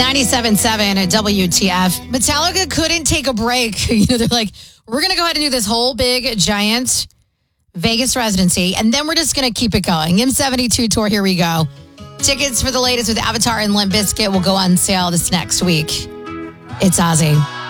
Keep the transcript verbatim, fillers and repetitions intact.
ninety-seven point seven at W T F. Metallica couldn't take a break. You know, they're like, we're going to go ahead and do this whole big, giant Vegas residency, and then we're just going to keep it going. M seventy-two tour, here we go. Tickets for the latest with Avatar and Limp Bizkit will go on sale this next week. It's Ozzy.